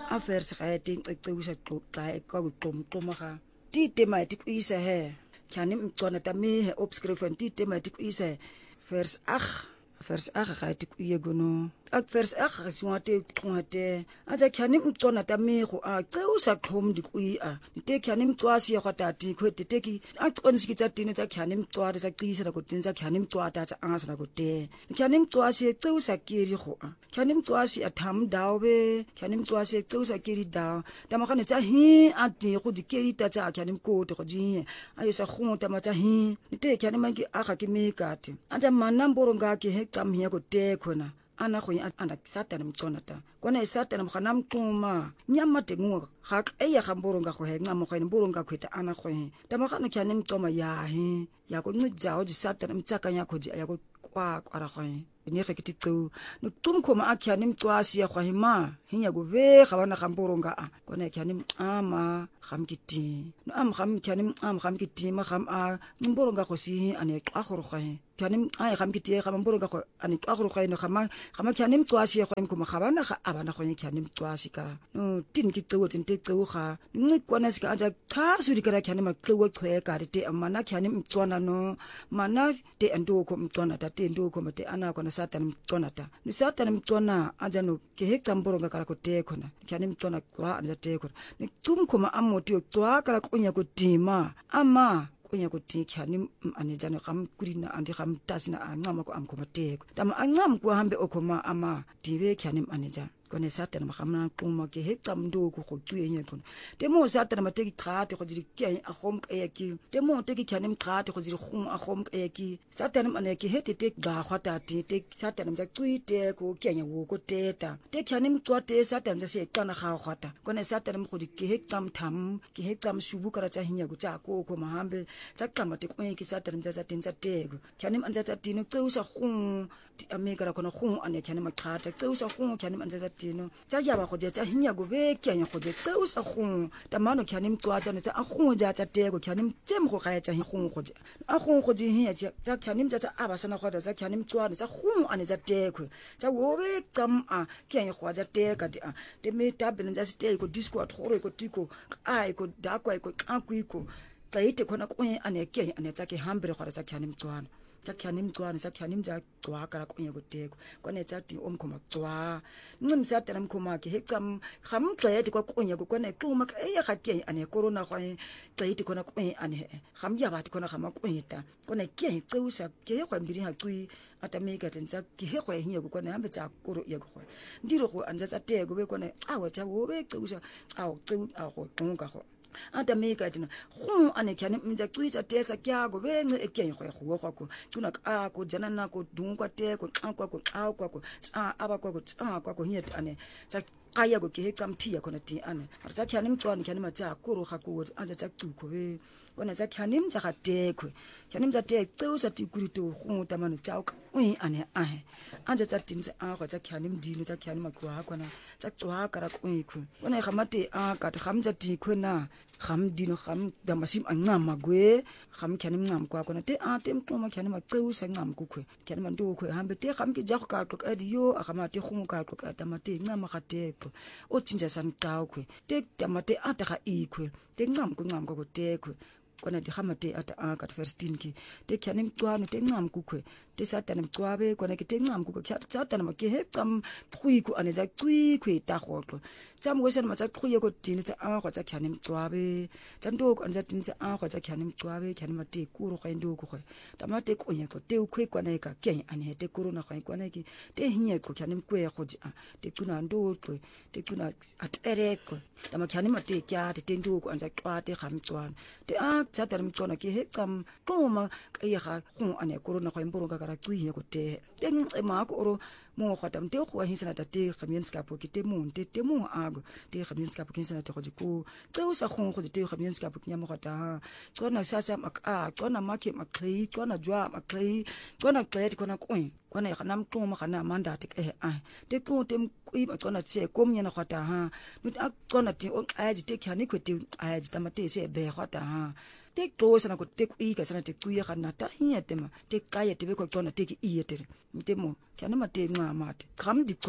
affairs ga ting ecewusha xa kwakuqomqoma ga titema tikuise he kyani mcona tami obscription titema tikuise vers ga tikuye gono ak vers ga siwate qonate aja kyani mcona tami go a ceusa qhom dikuia te kyani mcwasi ya kwatati khwete teki aqonisikitsa tini tsa kyani mcwade tsa qisa la kutin tsa kyani mcwata tsa anga sana kutte kyani mcwasi ceusa kiri go a kyani mcwasi atham dawe kyani mcwasi ceusa kiri da tamagane tsa hi ati go dikeri tsa kyani mkote go ji ayo sa khonta matsa hi te kyani mangi aga ke mekate anja manamboro ngake he tsamhiya ko te khona ana go ana satana mconata kona satana mkhana mquma nyama tengu ga eya ga mboronga go he ncamo go mboronga khweta ana go he tamagana kyane mcoma ya he ya go ncijawo di satana mtsakanya khoji ya go kwa ra go he ne ge kitixu no tumkhoma akyane mcwasi ya go hima hinya go ve ga bana ga mboronga a kona kyane ama gamkiti no am kyane gamkiti ma gam a mboronga go si ane xa go go he kyane ai gamkiti ga mboronga go ane xa go go he no gama kyane mcwasi ya go mkhoma ga bana ga abana go kyane mcwasi ka no tin ki tsewo tin te tsewo ga ngi kwana sika aja kha su di kara kyane ma tsewo chwe ka te amana kyane mtswana no mana te ando ko mtswana ta te ndo ko mate ana kona satana mtswana ta ni satana mtswana aja no ke hekta mboronga kara ko te khona kyane mtswana kwa aja te khona ni tumkhoma amoti yo tswa kara kunya ko tima ama kunya ko ti kyane ane jana gam kurina andi gam tasina angama ko amkhoma te tama angam ko hambe okoma ama dibe kyane aneja kone satana magamna quma ke hekta mndo ko tsuyenye khona temo satana mateki qhate go di ke a khom ke ki temo teki kyane mqhate go di khum a khom ke ki satana mane ke hete tek ba khwata ti tek satana mja tsuite ko kenya wo ko teta te kyane mqwate satana se kana ga khwata kone satana mgo di ke hekta mtham ke hekta mshubu kara tsa hinya go tsa ko mahambe tsa qama te ko ke satana mja tsa tin tsa teko kyane manja tsa tino tseusa khum amekara kona khum ane kyane maqhata tseusa khum kyane manja tino tsa ya ba go tsa hinya go be kenya go tseusa khum tamano kyane mtswatsa ne tsa a khum ja tsa teko kyane mtsem go ga tsa khum go a khum go di hinya tsa kyane mtsa aba sana go tsa kyane mtswana tsa khum ane tsa teko tsa wo be tsam a kenya go tsa teka di a te me tabele tsa steko disco atgore ko tiko ai ko dakwa ko qakwiko tsa ite khona ko ane kenya ane tsa ke hambere go tsa kyane mtswana tsa kyane mtswana tsa kyane mja qwa kara kunye go teko kone tsa ti omkhoma qwa ncimsa tana mkhoma ke hecam gamxedi kwa kunye go kone xuma ka eya gatye ane corona kwa xedi kona kunye ane gamya bathi kona gama kunyeta kone ke xeusa ke go mbiri ha qwi atameka tsa ke go hinye go kone hambe tsa koro ye go ndiro go anja tsa teko be kone awa tsa wo be xeusa awu xeu ago qonga go atameka tina khum ane kyane mja qwitsa tesa kyago benge ekyenye go go tuna ka ko jana na ko dungwa te ko akwa ko tsa aba ko hinyet ane tsa kaya go ke heka mthia kona ti ane arsa kyane mtswana kyane mata koro ga ko anja tsa tsuko be kona tsa kyane mja ga tekwe kyane mja te tseusa ti kurito go tamano tsa ka ane anja tsa tinza a go tsa kyane mdilo tsa kyane makwa kona tsa tswa kara ko kona ga mate a ka ta gamja ti khona gam dino gam damasim angama gwe gam kyane mngam kwa kona te a te mqoma kyane maqeusa ngam kukhwe kyane manto khwe hambe te gam ke jago ka qoka dio a gama te khumu ka qoka tamate ngama ga teko o tsinja san qawkhwe te tamate ata ga ikhwe te ngam ko tekwe kona di gamate ata a ka firstin ki te kyane mqwano te ngam kukhwe te satana mqwabe kona ke te ngam kukhwe satana make he qam khwiku ane za qwikhwe ta goqo tsa mo sena matsa qhuye ko tini tsa a go tsa kyane mqwabe tsa ndoko anja tini tsa a go tsa kyane mqwabe kyane mate kuro ga ndoko go tamate ko nya ko te khwe kwana ka kenya ane te corona ga kwana ki te hinye ko kyane mkwe go ji a te kuna ndoko te kuna atereko tama kyane mate kya te ndoko anja qwate ga mqwana te a tsa tara mqwana ke he qam qoma ka ya ga go ane corona go mboro ka kara qhuye ko te ngema ko oro mo khata mte go hisana ta te khamienska po ke te mo ago te khamienska po ke hisana te go ko tseo sa go te khamienska po ke nyamo khata tsona sasa maka tsona make maklei tsona jwa maklei tsona klei kona koin kona ga nam toma ga na manda te te ko te kui ba tsona tse komnya na khata ha no tsona te o aji te kyani ko te aji tamate se be khata te to sana ko te kui ka sana te kui ga na ta hiya tema te kaya te be ko tsona te ki iyetere ntemo kyana mate ngama mate kam di twa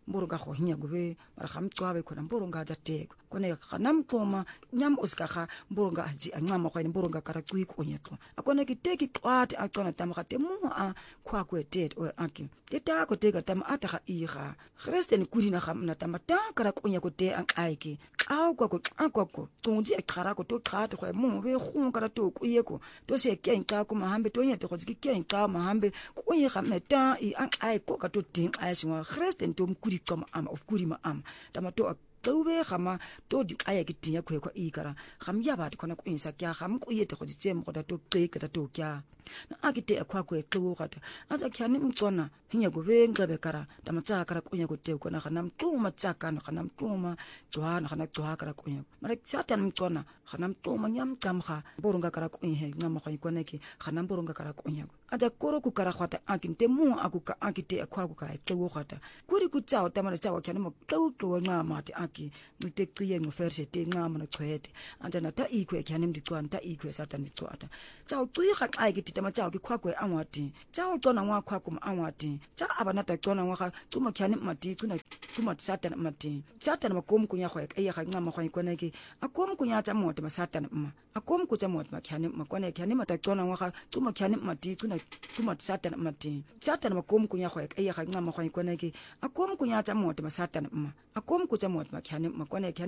mburunga go hinya gobe mara kham twabe khona mburunga jateko kone khanam xoma nyam uskakha mburunga aji ancama khona mburunga kara cwiko onyetwa akona kiteki xwathi aqona tama khate mu a khwa kwetet o aki teta ko teka tama ata ga iga Christen kudina khamna tama ta kara konya ko te anqaiki xa kwako tungji eqhara ko to qhathi khwe mu be khung kara to kuyeko to se kenqa ko mahambe to nyete go kenqa mahambe ko yiga meta I anqai ko ka to ding aiswa Christen to mkudi xoma ama of kudi ma ama tama to Towe khama to di aya kitinya khwe kwa ikara kham ya ba khona ku insa kya kham ku yete go ditsem go da to qeka da to kya na akite akwa kwe xo gata aza khyani mtsona hinya go bengxebe kara tamatsa kara kunya go te kona khana mtuma tsaka na khana mtuma jwana khana jwa kara kunya mara satan mtsona khana mtuma nyam kamkha borunga kara kunya he ngama khoi koneke khana borunga kara kunya aza koro ku kara khwata akinte mu akuka akite akwa ku ka xo gata kuri ku tsaw tamara tsaw khyani mo xo ngama ti aki miteqiye ngoferse te ngama na chwete anja na ta ikwe khyani mdicwana ta ikwe satan mdicwana tsaw tui kha aikiti tama tsaw ki khwakwe anwati tsaw xona ngwa khwako ma anwati tsa abana ta xona ngwa kha tsuma khyani mati kuma satan mati satan makom kunya khwe e ya ngama khwa ikoneke akom kunya tsa mote ma satan ma akom ku tsa mote ma khyani ma kone khyani mata xona ngwa kha tsuma khyani mati kuma satan mati satan makom kunya khwe e ya ngama khwa ikoneke akom kunya tsa mote ma satan ma akom ku tsa mote ma khyani ma kone